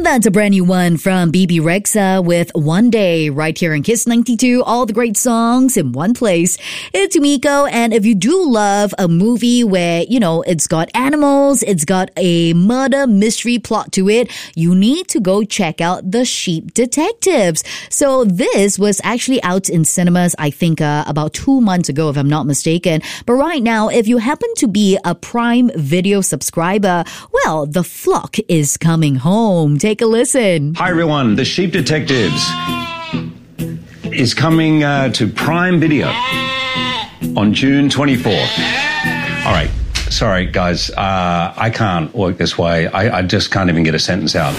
that's a brand new one from BB Rexa with One Day right here in Kiss 92. All the great songs in one place. It's Umiko, and if you do love a movie where, it's got animals, it's got a murder mystery plot to it, you need to go check out The Sheep Detectives. So this was actually out in cinemas, I think, about 2 months ago, if I'm not mistaken. But right now, if you happen to be a Prime Video subscriber, well, The Flock is coming home. Take a listen. Hi, everyone. The Sheep Detectives is coming to Prime Video on June 24th. All right. Sorry, guys. I can't work this way. I just can't even get a sentence out.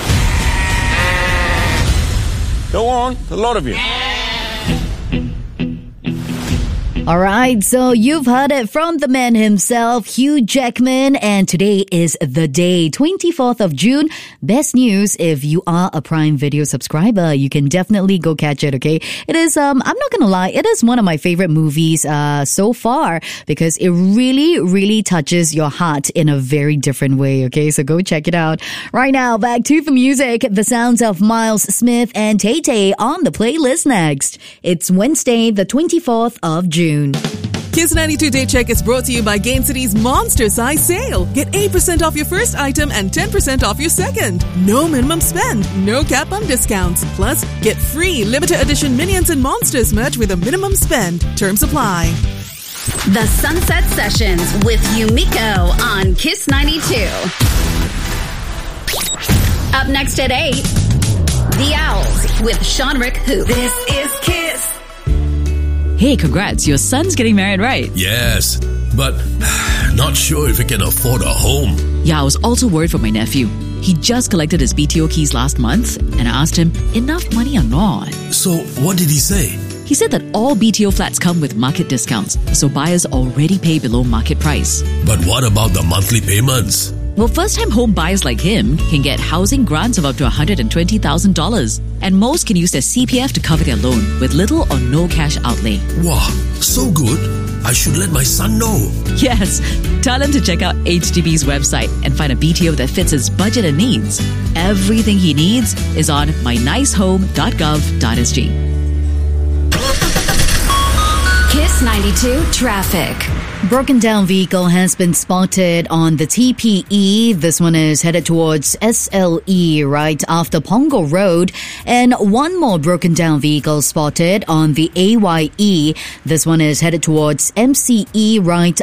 Go on. A lot of you. All right, so you've heard it from the man himself, Hugh Jackman, and today is the day, 24th of June. Best news, if you are a Prime Video subscriber, you can definitely go catch it, okay? It is, I'm not gonna lie, it is one of my favorite movies so far because it really, really touches your heart in a very different way, okay? So go check it out. Right now, back to the music, the sounds of Miles Smith and Tay Tay on the playlist next. It's Wednesday, the 24th of June. Kiss 92 Day Check is brought to you by Gain City's Monster Size Sale. Get 8% off your first item and 10% off your second. No minimum spend, no cap on discounts. Plus, get free limited edition Minions and Monsters merch with a minimum spend. Terms apply. The Sunset Sessions with Umiko on Kiss 92. Up next at 8, The Owls with Sean Rick Hoop. This is Kiss. Hey, congrats. Your son's getting married, right? Yes, but not sure if he can afford a home. Yeah, I was also worried for my nephew. He just collected his BTO keys last month, and I asked him, enough money or not? So, what did he say? He said that all BTO flats come with market discounts, so buyers already pay below market price. But what about the monthly payments? Well, first-time home buyers like him can get housing grants of up to $120,000. And most can use their CPF to cover their loan with little or no cash outlay. Wow, so good. I should let my son know. Yes, tell him to check out HDB's website and find a BTO that fits his budget and needs. Everything he needs is on mynicehome.gov.sg. Kiss 92 Traffic. Broken down vehicle has been spotted on the TPE. This one is headed towards SLE right after Pongo Road. And one more broken down vehicle spotted on the AYE. This one is headed towards MCE right